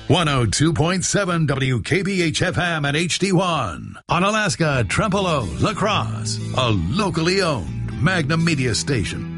102.7 WKBH-FM and HD1. On Alaska, Trempealeau, La Crosse, a locally owned Magnum Media station.